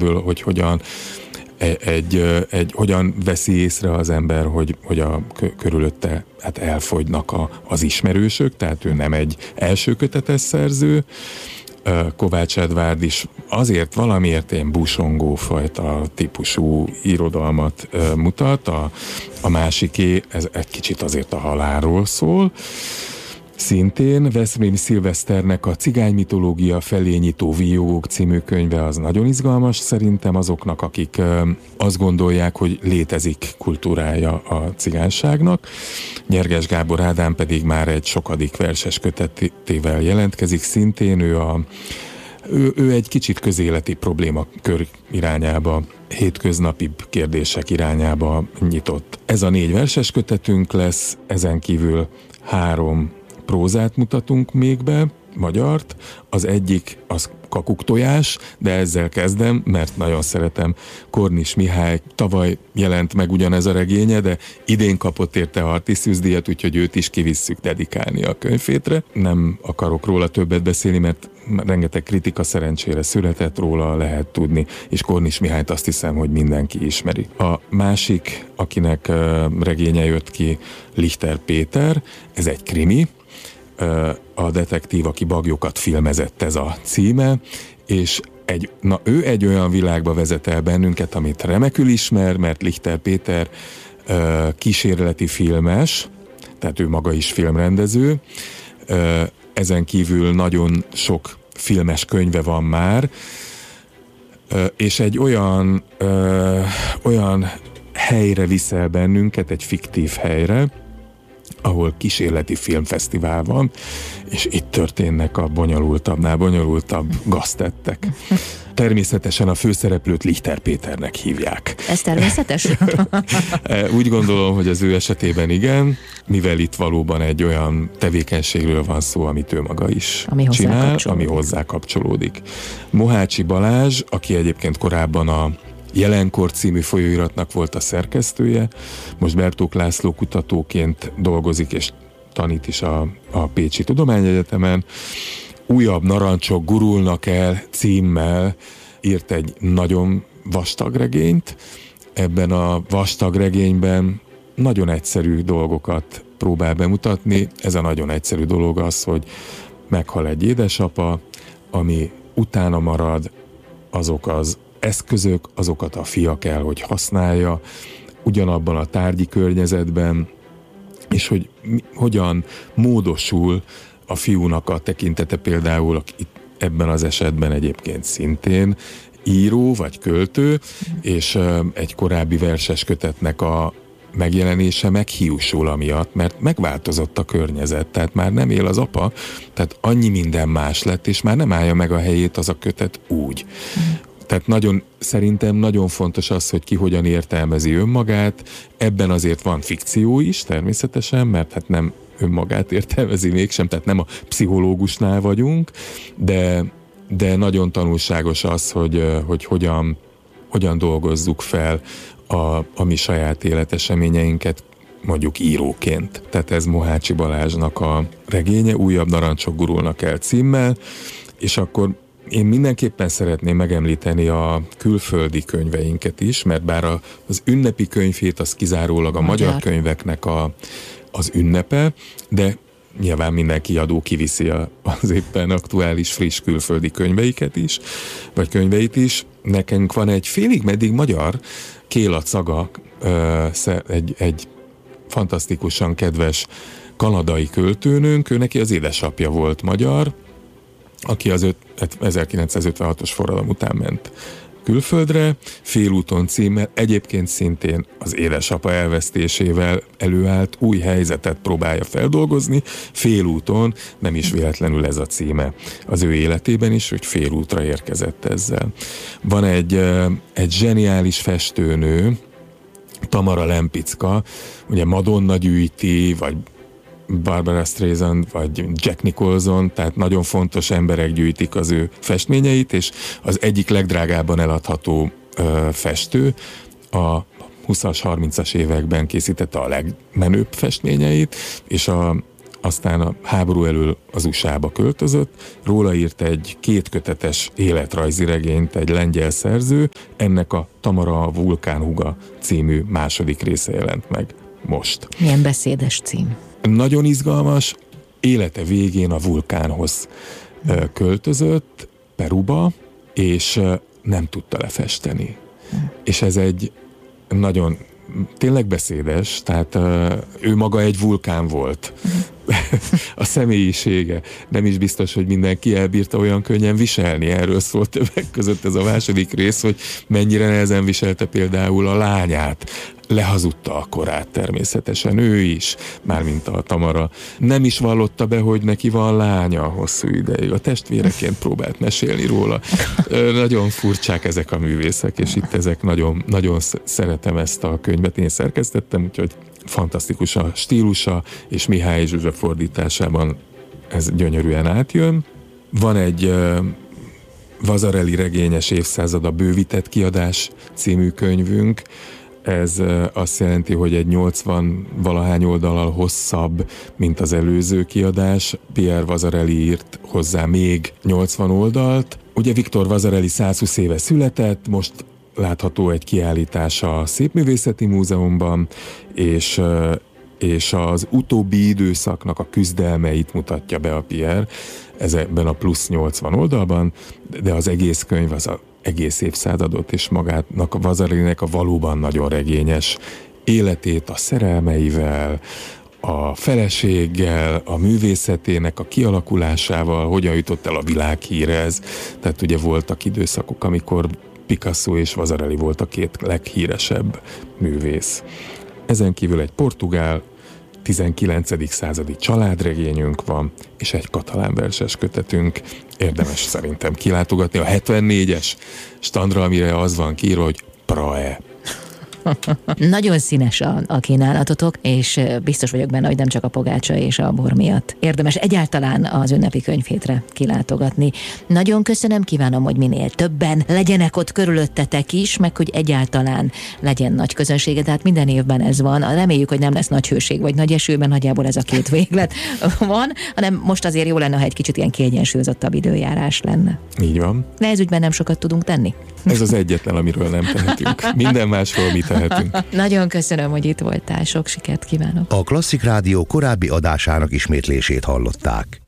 ebből, hogy hogyan veszi észre az ember, hogy a körülötte hát elfogynak az ismerősök, tehát ő nem egy első-kötetes szerző. Kovács Edvárd is azért valamiért ilyen busongó fajta típusú irodalmat mutat, a másiké, ez egy kicsit azért a halálról szól. Szintén Veszprém Szilveszternek a Cigány mitológia felé nyitó víjogók című könyve az nagyon izgalmas szerintem azoknak, akik azt gondolják, hogy létezik kultúrája a cigányságnak. Nyerges Gábor Ádám pedig már egy sokadik verses kötetével jelentkezik, szintén ő egy kicsit közéleti problémakör irányába, hétköznapibb kérdések irányába nyitott. Ez a 4 verses kötetünk lesz, ezen kívül 3 prózát mutatunk még be, magyart. Az egyik az Kakuktojás, de ezzel kezdem, mert nagyon szeretem Kornis Mihály. Tavaly jelent meg ugyanez a regénye, de idén kapott érte a Artisius-díjat, úgyhogy őt is kivisszük dedikálni a könyvfétre. Nem akarok róla többet beszélni, mert rengeteg kritika szerencsére született róla, lehet tudni, és Kornis Mihályt azt hiszem, hogy mindenki ismeri. A másik, akinek regénye jött ki, Lichter Péter, ez egy krimi, a detektív, aki baglyokat filmezett, ez a címe, és ő egy olyan világba vezet el bennünket, amit remekül ismer, mert Lichter Péter kísérleti filmes, tehát ő maga is filmrendező, ezen kívül nagyon sok filmes könyve van már, és egy olyan helyre viszel bennünket, egy fiktív helyre, ahol kísérleti filmfesztivál van, és itt történnek a bonyolultabb gaztettek. Természetesen a főszereplőt Lichter Péternek hívják. Ez természetes? Úgy gondolom, hogy az ő esetében igen, mivel itt valóban egy olyan tevékenységről van szó, amit ő maga is csinál, ami hozzá kapcsolódik. Mohácsi Balázs, aki egyébként korábban a Jelenkor című folyóiratnak volt a szerkesztője, most Bertók László kutatóként dolgozik és tanít is a Pécsi Tudományegyetemen. Újabb narancsok gurulnak el címmel írt egy nagyon vastag regényt. Ebben a vastag regényben nagyon egyszerű dolgokat próbál bemutatni. Ez a nagyon egyszerű dolog az, hogy meghal egy édesapa, ami utána marad, azok az eszközök, azokat a fia kell, hogy használja, ugyanabban a tárgyi környezetben, és hogy hogyan módosul a fiúnak a tekintete, például ebben az esetben egyébként szintén író vagy költő, és egy korábbi verses kötetnek a megjelenése meghiúsul amiatt, mert megváltozott a környezet, tehát már nem él az apa, tehát annyi minden más lett, és már nem állja meg a helyét az a kötet úgy. Tehát szerintem nagyon fontos az, hogy ki hogyan értelmezi önmagát. Ebben azért van fikció is, természetesen, mert hát nem önmagát értelmezi mégsem, tehát nem a pszichológusnál vagyunk, de nagyon tanulságos az, hogy hogyan dolgozzuk fel a mi saját életeseményeinket, mondjuk íróként. Tehát ez Mohácsi Balázsnak a regénye, Újabb narancsok gurulnak el címmel, és akkor én mindenképpen szeretném megemlíteni a külföldi könyveinket is, mert bár az ünnepi könyvhét az kizárólag a magyar könyveknek az ünnepe, de nyilván minden kiadó kiviszi az éppen aktuális, friss külföldi könyveiket is, vagy könyveit is. Nekünk van egy félig meddig magyar, Kéla Caga, egy fantasztikusan kedves kanadai költőnőnk, ő neki az édesapja volt magyar, aki az 1956-os forradalom után ment külföldre, Félúton címmel, egyébként szintén az édesapa elvesztésével előállt új helyzetet próbálja feldolgozni, Félúton, nem is véletlenül ez a címe az ő életében is, hogy félútra érkezett ezzel. Van egy zseniális festőnő, Tamara Lempicka, ugye Madonna gyűjti, vagy Barbara Streisand, vagy Jack Nicholson, tehát nagyon fontos emberek gyűjtik az ő festményeit, és az egyik legdrágábban eladható festő a 20-as, 30-as években készítette a legmenőbb festményeit, és aztán a háború elől az USA-ba költözött, róla írt egy 2 kötetes életrajzi regényt egy lengyel szerző, ennek a Tamara a vulkánhúga című második része jelent meg most. Milyen beszédes cím. Nagyon izgalmas, élete végén a vulkánhoz költözött, Peruba, és nem tudta lefesteni. És ez egy nagyon tényleg beszédes, tehát ő maga egy vulkán volt. A személyisége nem is biztos, hogy mindenki elbírta olyan könnyen viselni. Erről szólt többek között ez a második rész, hogy mennyire nehezen viselte például a lányát. Lehazudta a korát természetesen, ő is, mármint a Tamara. Nem is vallotta be, hogy neki van lánya hosszú ideig. A testvéreként próbált mesélni róla. Nagyon furcsák ezek a művészek, és itt ezek nagyon szeretem ezt a könyvet. Én szerkesztettem, úgyhogy fantasztikus a stílusa, és Mihály Zsuzsa fordításában ez gyönyörűen átjön. Van egy Vasarely regényes évszázada bővített kiadás című könyvünk. Ez azt jelenti, hogy egy 80-valahány oldallal hosszabb, mint az előző kiadás. Pierre Vasarely írt hozzá még 80 oldalt. Ugye Viktor Vasarely 120 éve született, most látható egy kiállítás a Szépművészeti Múzeumban, és az utóbbi időszaknak a küzdelmeit mutatja be a Pierre ebben a plusz 80 oldalban, de az egész könyv az egész évszázadot és magának a Vasarelynek a valóban nagyon regényes életét a szerelmeivel, a feleséggel, a művészetének a kialakulásával, hogyan jutott el a világhírhez. Tehát ugye voltak időszakok, amikor Picasso és Vasarely volt a 2 leghíresebb művész. Ezen kívül egy portugál, 19. századi családregényünk van, és egy katalán verses kötetünk. Érdemes szerintem kilátogatni a 74-es standra, amire az van kiírva, hogy Prae. Nagyon színes a kínálatotok, és biztos vagyok benne, hogy nem csak a pogácsa és a bor miatt. Érdemes egyáltalán az ünnepi könyvhétre kilátogatni. Nagyon köszönöm, kívánom, hogy minél többen legyenek ott körülöttetek is, meg hogy egyáltalán legyen nagy közönsége, tehát minden évben ez van. Reméljük, hogy nem lesz nagy hőség vagy nagy esőben, nagyjából ez a 2 véglet van, hanem most azért jó lenne, ha egy kicsit ilyen kiegyensúlyozottabb időjárás lenne. Így van. De ez ügyben nem sokat tudunk tenni. Ez az egyetlen, amiről nem tehetünk. Minden másról mi tehetünk. Nagyon köszönöm, hogy itt voltál. Sok sikert kívánok. A Klasszik Rádió korábbi adásának ismétlését hallották.